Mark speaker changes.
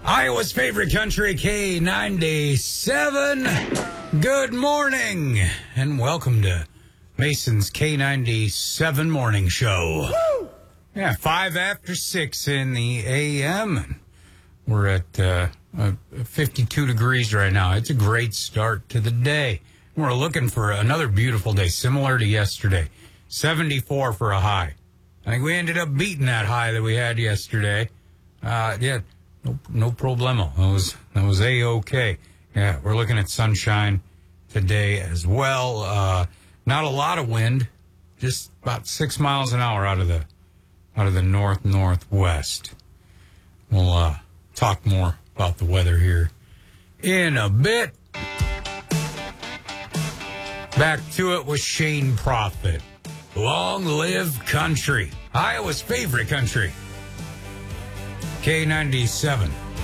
Speaker 1: Iowa's favorite country, K97. Good morning, and welcome to Mason's K97 Morning Show.
Speaker 2: Woo!
Speaker 1: Yeah, 5 after 6 in the a.m. We're at 52 degrees right now. It's a great start to the day. We're looking for another beautiful day, similar to yesterday. 74 for a high. I think we ended up beating that high that we had yesterday. No problemo. That was A-okay. Yeah, we're looking at sunshine today as well. Not a lot of wind, just about 6 miles an hour out of the northwest. We'll talk more about the weather here in a bit. Back to it with Shane Prophet. Long live country. Iowa's favorite country. K97.